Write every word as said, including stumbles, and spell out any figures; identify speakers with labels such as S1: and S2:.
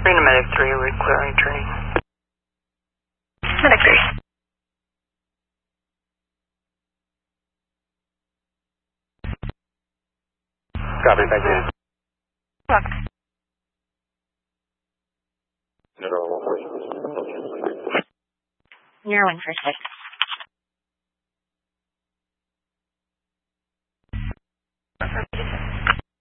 S1: Bring to Medic three, we're clearing training.
S2: Medic three.
S3: Copy, thank you.
S2: Look.
S3: Zero, one,
S2: You're one for six.